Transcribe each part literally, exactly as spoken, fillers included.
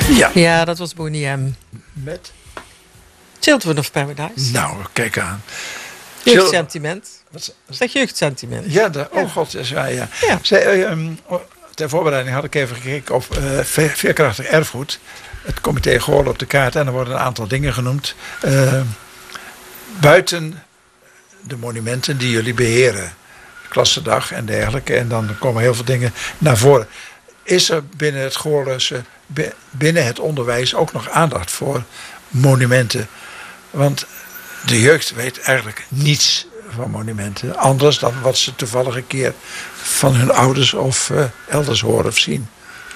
Ja. Ja, dat was Boney M. Met? Children of Paradise. Nou, kijk aan. Jeugdsentiment. Wat, Zeg jeugdsentiment. ja, de, oh Ja. god, is waar, ja. Ja. Zij, uh, um, ter voorbereiding had ik even gekeken op uh, ve- veerkrachtig erfgoed. Het comité Goorlen op de kaart. En er worden een aantal dingen genoemd. Uh, buiten de monumenten die jullie beheren. Klassendag en dergelijke. En dan komen heel veel dingen naar voren. Is er binnen het Goorlense, binnen het onderwijs ook nog aandacht voor monumenten? Want de jeugd weet eigenlijk niets van monumenten. Anders dan wat ze toevallig een keer van hun ouders of uh, elders horen of zien.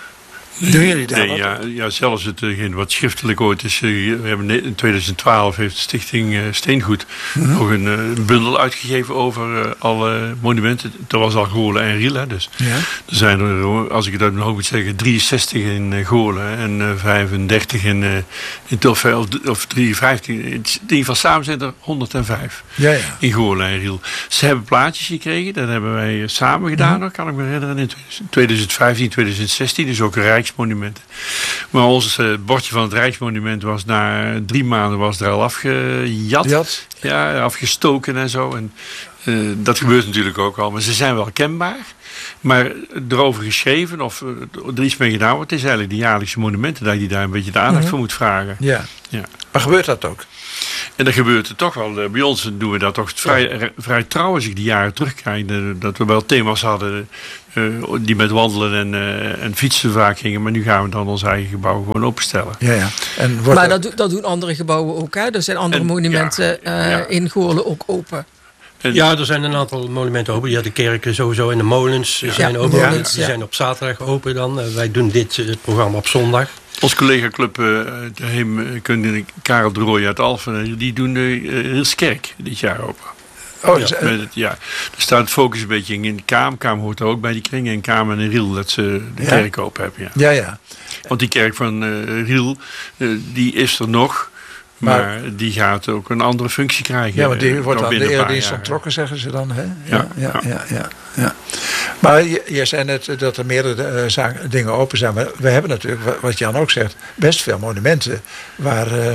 Doen jullie daar Nee, wat? ja, ja, zelfs hetgeen wat schriftelijk ooit is. Uh, we hebben in tweeduizend twaalf heeft de stichting uh, Steengoed mm-hmm. nog een uh, bundel uitgegeven over uh, alle monumenten. Dat was al Goorlen en Riel. Hè, dus. Ja. Er zijn er, als ik het uit mijn hoofd moet zeggen, drieënzestig in uh, Goorlen en uh, vijfendertig in, uh, in Toffe, of, of drieënvijftig. In ieder geval samen zijn er honderdvijf ja, ja. in Goorlen en Riel. Ze hebben plaatjes gekregen. Dat hebben wij samen gedaan. Mm-hmm. Kan ik me herinneren. In tweeduizend vijftien, tweeduizend zestien. Dus ook een Rijksmonumenten. Maar ons uh, bordje van het Rijksmonument was na drie maanden was er al afgejat. Jat. Ja, afgestoken en zo. En, uh, dat gebeurt natuurlijk ook al. Maar ze zijn wel kenbaar. Maar erover geschreven of uh, er iets mee gedaan wordt, is eigenlijk de jaarlijkse monumenten dat je daar een beetje de aandacht mm-hmm. voor moet vragen. Ja. Ja. Maar gebeurt dat ook? En dan gebeurt het toch wel. Bij ons doen we dat toch vrij, ja. vrij trouw als ik die jaren terugkijk. Dat we wel thema's hadden uh, die met wandelen en, uh, en fietsen vaak gingen. Maar nu gaan we dan ons eigen gebouw gewoon openstellen. Ja, ja. En wordt maar dat, dat, dat doen andere gebouwen ook. Hè? Er zijn andere en, monumenten ja, uh, ja. in Goorlen ook open. En ja, er zijn een aantal monumenten open. Ja, de kerken sowieso en de molens ja. zijn open. Ja. Die zijn op zaterdag open dan. Uh, wij doen dit uh, programma op zondag. Ons collega-club, uh, de heemkundige Karel de Rooij uit Alphen, die doen de uh, Hilskerk dit jaar open. Oh, ja, met het, ja. Er staat het focus een beetje in Kaam. Kaam hoort er ook bij die kringen. En Kaam en Riel, dat ze de ja. kerk open hebben. Ja. Ja, ja. Want die kerk van uh, Riel, uh, die is er nog. Maar, maar die gaat ook een andere functie krijgen. Ja, maar die wordt aan de eredienst onttrokken, zeggen ze dan. Hè? Ja, ja, ja. ja, ja, ja. Maar je, je zei net dat er meerdere uh, zaken, dingen open zijn. Maar we hebben natuurlijk, wat Jan ook zegt, best veel monumenten waar uh,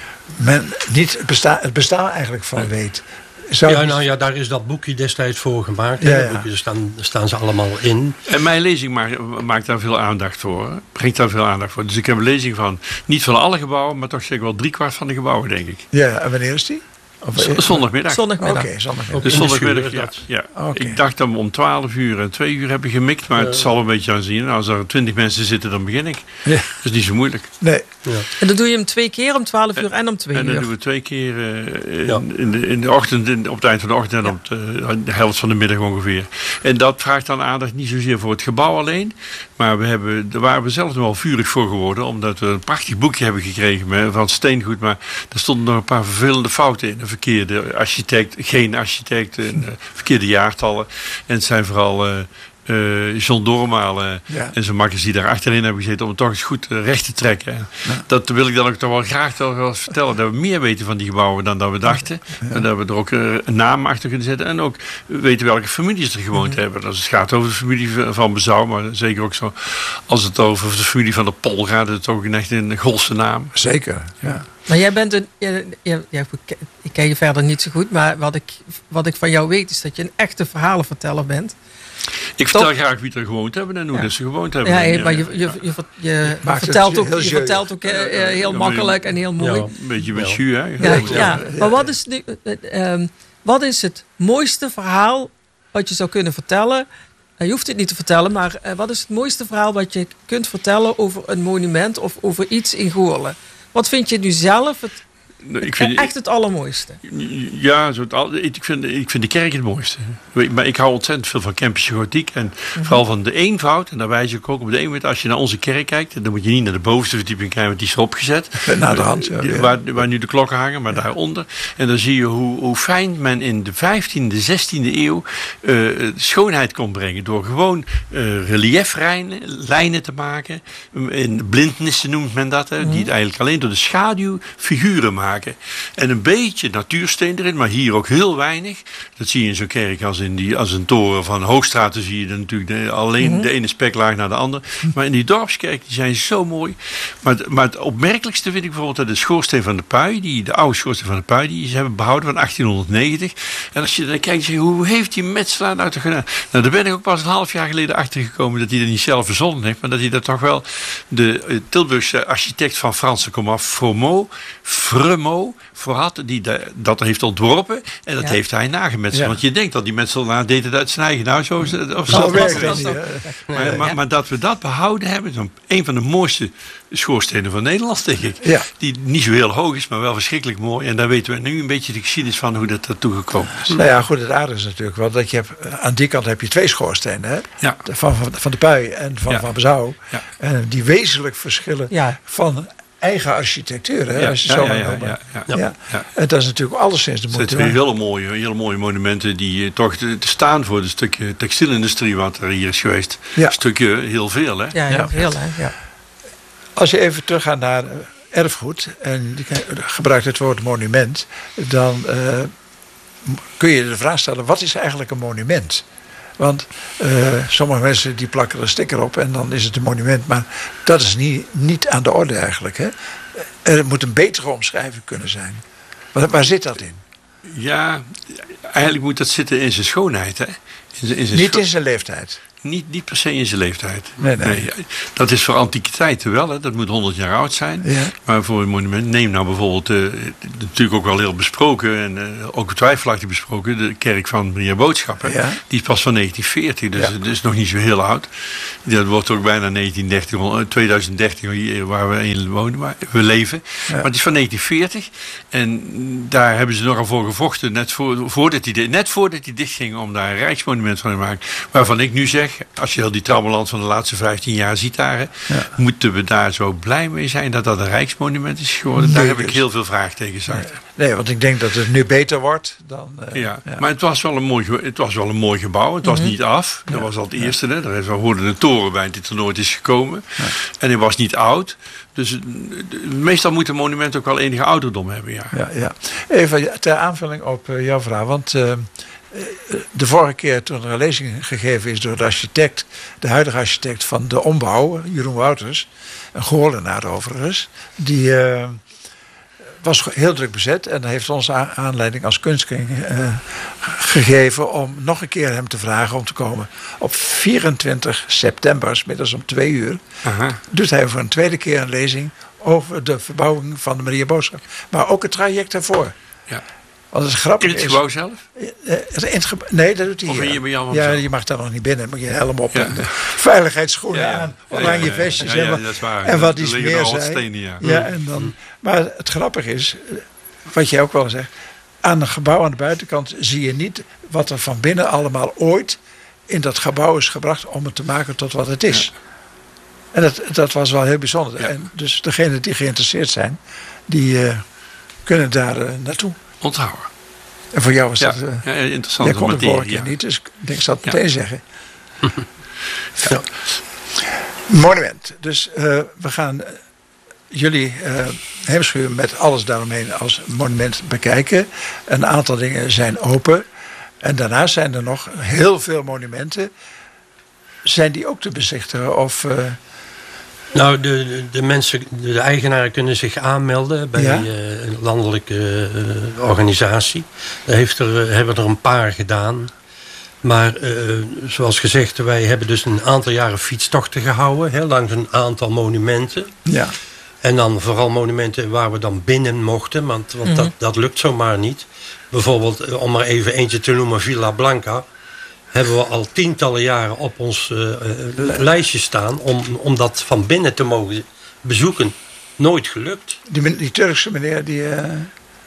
men niet het bestaan, het bestaan eigenlijk van weet. Zou ja, nou ja, daar is dat boekje destijds voor gemaakt. Ja, ja. Daar staan, staan ze allemaal in. En mijn lezing maakt, maakt daar veel aandacht voor. Brengt daar veel aandacht voor. Dus ik heb een lezing van, niet van alle gebouwen, maar toch zeker wel driekwart van de gebouwen, denk ik. Ja, en wanneer is die? Of, zondagmiddag. Zondagmiddag. Oké, okay, zondagmiddag. Dus zondagmiddag, ja. ja. Okay. Ik dacht dat we om twaalf uur en twee uur hebben gemikt, maar uh, het zal een beetje aan zien. Als er twintig mensen zitten, dan begin ik. Ja. Dat is niet zo moeilijk. Nee. Ja. En dan doe je hem twee keer om twaalf uur en om twee uur? En dan doen we twee keer uh, in, ja. in, de, in de ochtend, in, op het eind van de ochtend en ja. op de, de helft van de middag ongeveer. En dat vraagt dan aandacht niet zozeer voor het gebouw alleen, maar we hebben, daar waren we zelf nog wel vurig voor geworden, omdat we een prachtig boekje hebben gekregen van Steengoed, maar er stonden nog een paar vervelende fouten in, een verkeerde architect, geen architect, en, uh, verkeerde jaartallen. En het zijn vooral uh, uh, John Doormalen uh, ja. en zijn makkers die daar achterin hebben gezeten om het toch eens goed uh, recht te trekken. Ja. Dat wil ik dan ook toch wel graag toch wel vertellen. Dat we meer weten van die gebouwen dan dat we dachten. Ja. En dat we er ook uh, een naam achter kunnen zetten. En ook weten welke families er gewoond ja. hebben. Als het gaat over de familie van Bezouw, maar zeker ook zo als het over de familie van de Pol gaat, is het ook een echt een Golse naam. Zeker, ja. Maar jij bent een. Ja, ja, ja, ik ken je verder niet zo goed, maar wat ik, wat ik van jou weet is dat je een echte verhalenverteller bent. Ik vertel Toch? graag wie er gewoond hebben en hoe ja. dat ze gewoond hebben. Ja, ja maar je, je, je, je, je, je vertelt ook, je vertelt ook uh, heel ja, makkelijk en heel mooi. Ja, een beetje met jus, hè? Ja, ja, ja. Maar wat is, nu, uh, um, wat is het mooiste verhaal wat je zou kunnen vertellen? Uh, je hoeft het niet te vertellen, maar uh, wat is het mooiste verhaal wat je kunt vertellen over een monument of over iets in Goorlen? Wat vind je nu zelf het, ik vind, echt het allermooiste? Ja, zo het, ik, vind, ik vind de kerk het mooiste. Maar ik hou ontzettend veel van Kempische gotiek. En mm-hmm. vooral van de eenvoud. En daar wijs ik ook op de eenvoud. Als je naar onze kerk kijkt, dan moet je niet naar de bovenste verdieping kijken, want die is erop gezet. Naar de hand, ja, ja. Waar, waar nu de klokken hangen, maar daaronder. En dan zie je hoe, hoe fijn men in de vijftiende, zestiende eeuw uh, schoonheid kon brengen. Door gewoon uh, relieflijnen te maken. In blindnissen noemt men dat. Hè, mm-hmm. Die het eigenlijk alleen door de schaduw figuren maken. maken. En een beetje natuursteen erin, maar hier ook heel weinig. Dat zie je in zo'n kerk als in die, als een toren van Hoogstraten zie je dan natuurlijk de, alleen mm-hmm. de ene speklaag naar de andere. Maar in die dorpskerk, die zijn zo mooi. Maar, maar het opmerkelijkste vind ik bijvoorbeeld dat de schoorsteen van de Pui, die, de oude schoorsteen van de Pui, die ze hebben behouden van achttienhonderdnegentig. En als je dan kijkt, zeg je, hoe heeft die metselaar nou toch gedaan? Nou, daar ben ik ook pas een half jaar geleden achter gekomen dat hij dat niet zelf verzonnen heeft, maar dat hij dat toch wel de uh, Tilburgse architect van Franse komaf, Fromo, Fremo, voor had, die de, dat heeft ontworpen. En dat ja. heeft hij nagemetseld. Ja. Want je denkt dat die metselaar deed het uit zijn eigen. Nou, zo is het. Of zo nou, werkt dat niet. Maar, maar, maar dat we dat behouden hebben, zo'n een van de mooiste schoorstenen van Nederland, denk ik. Ja. Die niet zo heel hoog is, maar wel verschrikkelijk mooi. En daar weten we nu een beetje de geschiedenis van hoe dat ertoe gekomen is. Nou ja, goed, het aardige is natuurlijk wel dat je hebt, aan die kant heb je twee schoorstenen. Hè? Ja. Van, van, van de Pui en van, ja. van Bezouw. Ja. En die wezenlijk verschillen ja. van eigen architectuur. Hè? Ja, Als je ja, zo ja, ja, ja, ja, ja. Ja. Ja. En dat is natuurlijk alleszins de moeite. Het zijn twee hele mooie, hele mooie monumenten die uh, toch te, te staan voor het stukje textielindustrie wat er hier is geweest. Ja. Een stukje heel veel, hè? Ja, heel veel, hè? Ja. Als je even teruggaat naar erfgoed en je gebruikt het woord monument, dan uh, kun je de vraag stellen, wat is eigenlijk een monument? Want uh, sommige mensen die plakken een sticker op en dan is het een monument. Maar dat is niet, niet aan de orde eigenlijk. Hè? Er moet een betere omschrijving kunnen zijn. Waar, waar zit dat in? Ja, eigenlijk moet dat zitten in zijn schoonheid. Hè? In zijn, in zijn niet scho- in zijn leeftijd. Niet, niet per se in zijn leeftijd. Nee, nee. nee, dat is voor antiquiteiten wel. Hè. Dat moet honderd jaar oud zijn. Ja. Maar voor een monument, neem nou bijvoorbeeld, uh, natuurlijk ook wel heel besproken en uh, ook twijfelachtig besproken, de kerk van Maria Boodschappen. Ja. Die is pas van negentien veertig, dus ja. dat is nog niet zo heel oud. Dat wordt ook bijna negentien dertig, twintig dertig hier waar we in wonen, waar we leven. Ja. Maar het is van negentien veertig en daar hebben ze nogal voor gevochten, net, voor, voordat die, net voordat die dichtging om daar een rijksmonument van te maken. Waarvan ik nu zeg, als je al die trammeland van de laatste vijftien jaar ziet daar, ja. moeten we daar zo blij mee zijn dat dat een rijksmonument is geworden? Nee, daar heb ik heel veel vraagtekens achter. Nee, nee, want ik denk dat het nu beter wordt dan... Uh, ja, ja, maar het was wel een mooi, het was wel een mooi gebouw. Het was mm-hmm. niet af. Dat ja. was al het eerste. Ja. Hè. Daar hoorde een toren bij die er nooit is gekomen. Ja. En hij was niet oud. Dus meestal moet een monument ook wel enige ouderdom hebben. Ja. Ja, ja. Even ter aanvulling op uh, jouw vraag. Want... Uh, de vorige keer toen er een lezing gegeven is door de architect, de huidige architect van de ombouw, Jeroen Wouters, een Goorlenaar overigens, die uh, was heel druk bezet en heeft ons aanleiding als Kunstkring uh, gegeven om nog een keer hem te vragen om te komen. Op vierentwintig september, 's middags om twee uur, Aha. doet hij voor een tweede keer een lezing over de verbouwing van de Maria Boodschap, maar ook het traject daarvoor. Ja. Want het grappige in het gebouw zelf? In het gebouw, nee, dat doet hij of hier. Je bij jou ja, je mag daar nog niet binnen. Moet je helm op ja. en veiligheidsschoenen ja, ja. aan. Oranje ja, ja, vestjes. Ja, ja, ja, dat is waar. En wat iets meer zei. Stenen, ja. Ja, en dan, maar het grappige is, wat jij ook wel zegt, aan een gebouw aan de buitenkant zie je niet wat er van binnen allemaal ooit in dat gebouw is gebracht om het te maken tot wat het is. Ja. En dat, dat was wel heel bijzonder. Ja. En dus degenen die geïnteresseerd zijn, die uh, kunnen daar uh, naartoe. Onthouden. En voor jou was ja, dat... Uh, ja, interessant. Jij kon de vorige keer ja. niet, dus ik denk ik zal het meteen ja. zeggen. ja. Monument. Dus uh, we gaan uh, jullie uh, Heemschuur met alles daaromheen als monument bekijken. Een aantal dingen zijn open. En daarnaast zijn er nog heel veel monumenten. Zijn die ook te bezichtigen? Of... Uh, Nou, de, de, de mensen, de eigenaren kunnen zich aanmelden bij ja? uh, een landelijke uh, organisatie. Daar heeft er, uh, hebben er een paar gedaan. Maar uh, zoals gezegd, wij hebben dus een aantal jaren fietstochten gehouden. Hè, langs een aantal monumenten. Ja. En dan vooral monumenten waar we dan binnen mochten. Want, want mm-hmm. dat, dat lukt zomaar niet. Bijvoorbeeld, uh, om maar even eentje te noemen, Villa Blanca. Hebben we al tientallen jaren op ons uh, lijstje staan om, om dat van binnen te mogen bezoeken. Nooit gelukt. Die, die Turkse meneer die, uh,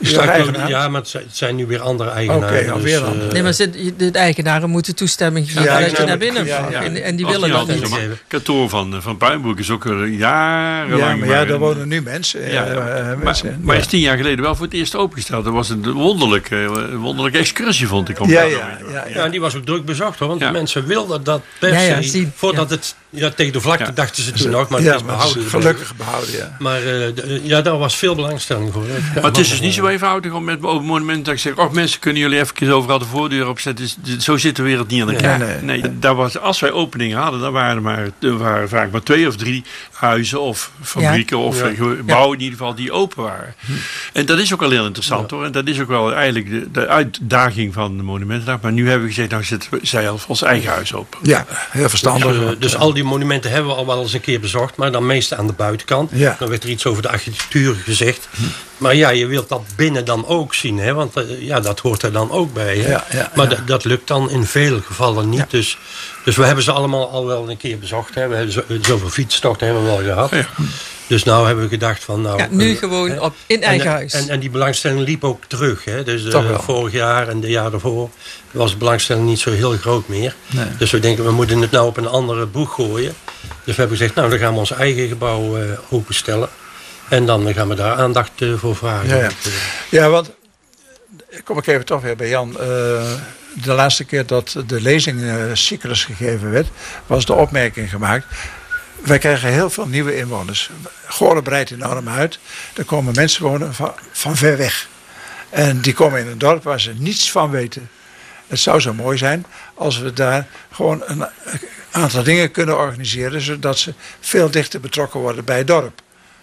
Jouw eigenaar? Ja, maar het zijn, het zijn nu weer andere eigenaren. Oké, alweer dus, andere. uh, Nee, maar ze- de eigenaren moeten toestemming geven Ja, dat je ja, naar binnen ja, mag. ja. En, en die Als willen dat anders, niet. maar Het kantoor van, van Puinbroek is ook al jarenlang... Ja, maar ja, maar- daar wonen nu mensen. Ja, eh, ja. eh, maar, mensen in. maar Ja. is tien jaar geleden wel voor het eerst opengesteld. Dat was een wonderlijke, een wonderlijke excursie, vond ik. Om Ja, daar ja, doorheen te ja, gaan. ja. Ja, en die was ook druk bezocht hoor. Want Ja. de mensen wilden dat per Ja, se. ja, zien. Voordat Ja. het ja, tegen de vlakte Ja. dachten ze toen nog, maar ja, het is maar het is behouden. gelukkig behouden, ja. Maar uh, de, ja, daar was veel belangstelling voor. Maar het is dus niet zo eenvoudig om met over monumenten dat ik zeg, oh mensen, kunnen jullie even overal de voordeur opzetten? Dus, zo zit de wereld niet aan elkaar. Nee, Nee, nee. nee. Daar was, als wij openingen hadden, dan waren er, maar, er waren vaak maar twee of drie huizen of fabrieken of Ja. eh, gebouwen in ieder geval die open waren. Hm. En dat is ook al heel interessant hoor. En dat is ook wel eigenlijk de, de uitdaging van de Monumentendag. Maar nu hebben we gezegd, nou zetten we zelf ons eigen huis open. Ja, heel verstandig. Dus, uh, want, dus eh, al die monumenten hebben we al wel eens een keer bezocht, maar dan meestal aan de buitenkant. Ja. Dan werd er iets over de architectuur gezegd. Maar ja, je wilt dat binnen dan ook zien, hè? Want uh, ja, dat hoort er dan ook bij. Hè? Ja, ja, maar ja. d- dat lukt dan in veel gevallen niet. Ja. Dus, dus we hebben ze allemaal al wel een keer bezocht. Hè? We hebben zo, zoveel fietstochten hebben we wel gehad. Ja. Dus nou hebben we gedacht van... Nou, Ja, nu uh, gewoon hè? op, in eigen en, huis. En, en die belangstelling liep ook terug. Hè? Dus Toch uh, wel. vorig jaar en de jaar daarvoor was de belangstelling niet zo heel groot meer. Nee. Dus we denken, we moeten het nou op een andere boeg gooien. Dus we hebben gezegd, nou dan gaan we ons eigen gebouw uh, openstellen. En dan gaan we daar aandacht uh, voor vragen. Ja, ja. Want, uh, Ja, want kom ik even toch weer bij Jan. Uh, de laatste keer dat de lezingcyclus gegeven werd, was de opmerking gemaakt. Wij krijgen heel veel nieuwe inwoners. Goorlen breidt enorm uit. Er komen mensen wonen van, van ver weg. En die komen in een dorp waar ze niets van weten. Het zou zo mooi zijn als we daar gewoon een aantal dingen kunnen organiseren, zodat ze veel dichter betrokken worden bij het dorp.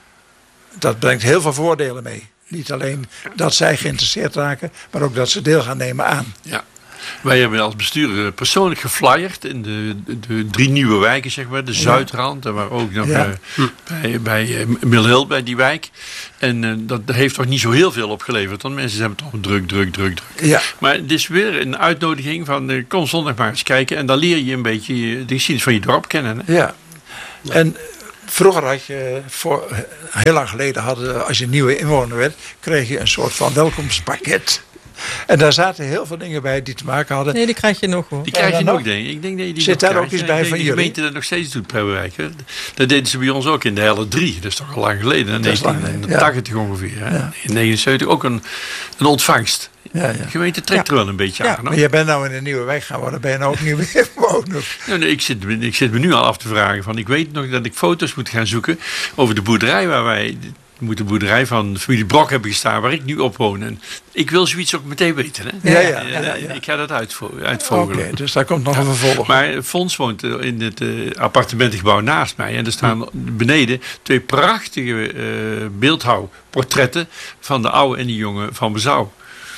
Dat brengt heel veel voordelen mee. Niet alleen dat zij geïnteresseerd raken, maar ook dat ze deel gaan nemen aan. Ja. Wij hebben als bestuur persoonlijk geflyerd in de, de drie nieuwe wijken, zeg maar. De Zuidrand, en waar ook nog Ja. uh, bij, bij uh, Mill Hill, bij die wijk. En uh, dat heeft toch niet zo heel veel opgeleverd. Want mensen hebben toch druk, druk, druk, druk. Ja. Maar het is weer een uitnodiging van, uh, kom zondag maar eens kijken. En dan leer je een beetje uh, de geschiedenis van je dorp kennen. Hè? Ja. En vroeger had je, voor, heel lang geleden hadden, als je nieuwe inwoner werd, kreeg je een soort van welkomstpakket. En daar zaten heel veel dingen bij die te maken hadden. Nee, die krijg je nog hoor. Die krijg je dan nog, nog? denk ik. ik denk dat je die Zit nog daar krijgt. ook iets Ja, bij ik denk van de jullie? gemeente dat nog steeds doet per wijk. Hè. Dat deden ze bij ons ook in de hele drie. Dat is toch al lang geleden. In Dat is lang negentien geleden, tachtig ongeveer. Hè. Ja. In negenenzeventig ook een, een ontvangst. Ja, ja. De gemeente trekt Ja. er wel een beetje Ja, aan. Maar hoor. je bent nou in een nieuwe wijk gaan worden, ben je nou ook nieuwe inwoner. Nou, nee, ik, zit, ik zit me nu al af te vragen. Van, ik weet nog dat ik foto's moet gaan zoeken over de boerderij waar wij... moet de boerderij van de familie Brok hebben gestaan, waar ik nu op woon. En ik wil zoiets ook meteen weten. Hè? Ja, ja, Eh, ja, ja. Ik ga dat uitvo Oké, uitvogelen. dus daar komt nog een vervolg. Maar Fons woont in het uh, appartementengebouw naast mij. En er staan beneden twee prachtige uh, beeldhouwportretten van de oude en de jonge Van Bezouw.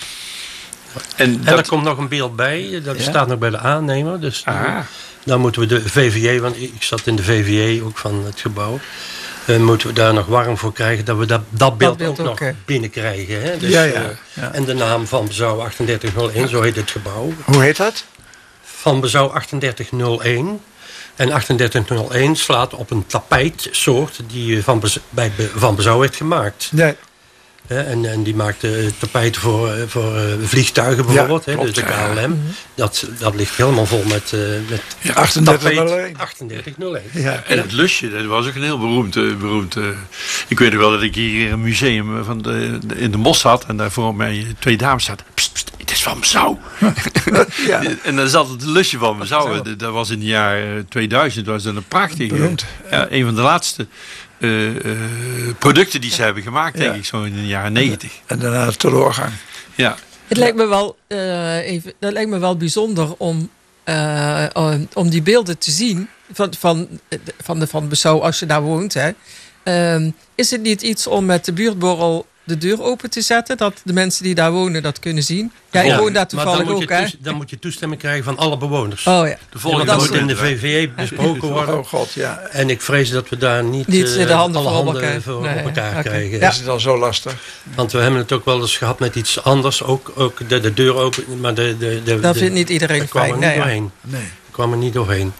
En, En dat, er komt nog een beeld bij, dat Ja. staat nog bij de aannemer. Dus Ah. dan moeten we de V V J, want ik zat in de V V J ook van het gebouw. Uh, moeten we daar nog warm voor krijgen dat we dat, dat beeld, beeld ook, ook, nog hè. binnenkrijgen. Hè? Dus, Ja, ja, uh, ja. En de naam Van Bezouw achtendertig nul één, zo heet het gebouw. Hoe heet dat? Van Bezouw achtendertig nul één. En achtendertig nul één slaat op een tapijtsoort die van, Bez bij Be Van Bezouw werd gemaakt. Nee. Hè, en, en die maakte tapijten voor, eh, voor uh, vliegtuigen bijvoorbeeld. Ja, hè, klopt, dus de K L M. ja. Dat, dat ligt helemaal vol met, uh, met Ja, achtendertig nul één. achtendertig nul één. Ja. En het lusje, dat was ook een heel beroemd. uh, beroemd uh, ik weet nog wel dat ik hier een museum van de, de- in de Mos had. En daar voor mij twee dames zaten. Pst, pst, het is van Bezouw. Ja. En dan zat het lusje van Bezouw. Bezouw. Dat- Dat was in het jaar uh, tweeduizend. Dat was dan een prachtige. Beroemd. Ja, een van de laatste uh, uh, producten die ze hebben gemaakt, denk Ja. ik, zo in de jaren negentig. En daarna de teleurgang. Ja. Het lijkt me wel, eh, even, dat lijkt me wel bijzonder om, eh, om, om die beelden te zien van, van, van de Van Bezouw als je daar woont. Hè. Ehm, is het niet iets om met de buurtborrel de deur open te zetten, dat de mensen die daar wonen dat kunnen zien? Ja, ik Ja, woon daar maar toevallig dan moet, ook, je hè? toest- dan moet je toestemming krijgen van alle bewoners. Oh ja. De Ja, volgende want dat dat moet is- in de V V J besproken worden. Oh god, ja. En ik vrees dat we daar niet, Niet eh, de handen alle voor op handen elkaar. voor Nee, op elkaar oké. krijgen. Ja. Is het al zo lastig? Want we hebben het ook wel eens gehad met iets anders. Ook, ook de, de deur open. Maar de, de, de, Dat de- vindt niet iedereen er kwam er fijn. niet Nee, ja. doorheen. Nee. Er kwam er niet doorheen.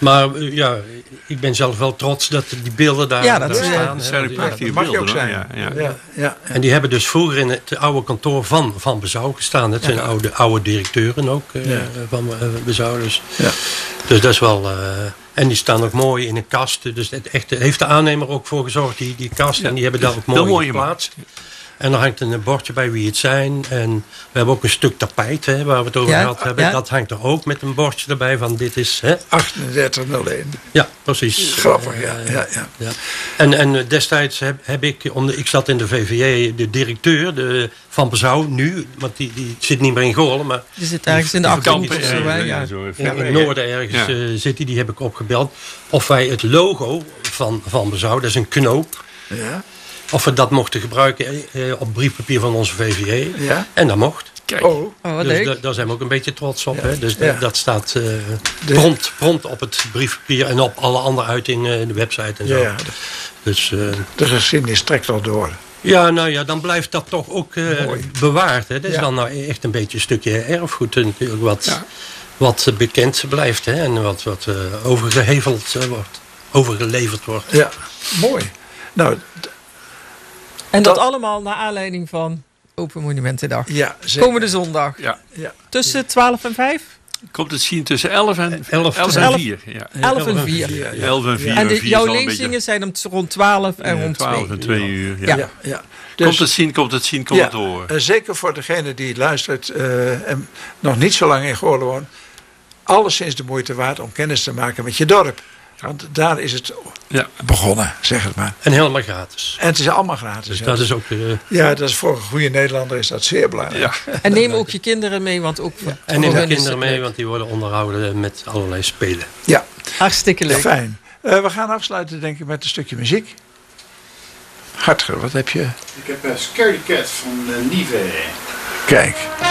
Maar uh, ja, ik ben zelf wel trots dat die beelden daar, Ja, dat daar is- staan. Dat hè, zijn die- prachtige dat mag je beelden. ook hoor. zijn. Ja, ja. Ja, ja. En die hebben dus vroeger in het oude kantoor van Van Bezouw gestaan. Het zijn Ja. oude, oude directeuren ook uh, Ja. van uh, Bezouw. Dus. Ja. dus dat is wel... Uh, en die staan ook mooi in een kast. Dus het echt, heeft de aannemer ook voor gezorgd, die, die kast. Ja. En die hebben daar ook Heel mooi mooi geplaatst. En dan hangt een bordje bij wie het zijn. En we hebben ook een stuk tapijt, hè, waar we het over Ja, gehad hebben. ja. Dat hangt er ook met een bordje erbij van dit is... Hè? achtendertig nul één. Ja, ja, Grappig, ja. ja, ja. Ja. En, en destijds heb, heb ik, omdat ik zat in de V V J, de directeur de, van Bezouw nu, want die, die zit niet meer in Goorlen, maar Die zit ergens in de Die achtergrond Kampen, of zo. hè, eh, Ja. zo, in, ver in weg, het hè. noorden ergens Ja. uh, zit die, die heb ik opgebeld. Of wij het logo van, van Bezouw, dat is een knoop, Ja, of we dat mochten gebruiken eh, op briefpapier van onze V V J. ja. En dat mocht. Kijk, Oh, Oh, wat Dus leuk. da- daar zijn we ook een beetje trots op. Ja. Hè? Dus Ja. dat, dat staat uh, De- prompt, prompt op het briefpapier en op alle andere uitingen, de website en ja, zo. ja. Dus... Uh, De geschiedenis trekt al door. Ja, nou ja, dan blijft dat toch ook uh, Mooi. bewaard. Hè? Dat is Ja. dan nou echt een beetje een stukje erfgoed natuurlijk wat, Ja. wat uh, bekend blijft. Hè? En wat, wat uh, overgeheveld uh, wordt, overgeleverd wordt. Ja, mooi. Nou, d- En dat dat- allemaal naar aanleiding van Open Monumentendag. ja, zeker. Komende zondag. ja. Ja, Tussen twaalf en vijf? Komt het zien tussen elf en, elf elf tussen en elf- vier. Ja. elf en vier. ja, ja. elf en vier. En de, vier jouw zal een lezingen beetje- zijn om t- rond twaalf en Ja, rond twaalf twee. en twee uur. Ja. Ja. Ja, ja. Komt Dus, het zien, komt het zien, komt ja, het horen. eh, zeker voor degene die luistert eh, en nog niet zo lang in Goorlen woont. Alleszins de moeite waard om kennis te maken met je dorp. Want daar is het Ja. begonnen, zeg het maar. En helemaal gratis. En het is allemaal gratis. Dus hè. dat is ook... Uh, Ja, dat is voor een goede Nederlander is dat zeer belangrijk. Ja. En neem ook je kinderen mee, want ook voor, en voor neem de hun is kinderen het mee, leuk. want die worden onderhouden met allerlei spelen. Ja, Hartstikke leuk. fijn. Eh, we gaan afsluiten denk ik met een stukje muziek. Hartger, wat heb je? Ik heb een Scary Cat van uh, Nive. Kijk.